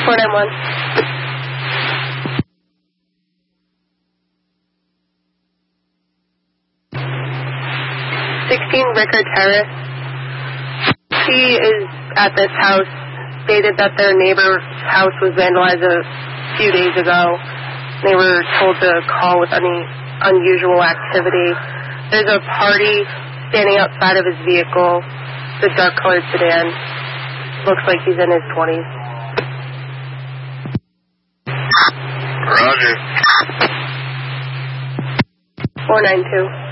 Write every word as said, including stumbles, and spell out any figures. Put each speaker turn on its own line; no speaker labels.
four nine one. sixteen Ricker Terrace. She is at this house, stated that their neighbor's house was vandalized a few days ago. They were told to call with any unusual activity. There's a party standing outside of his vehicle, the dark-colored sedan. Looks like he's in his twenties.
Roger.
four nine two.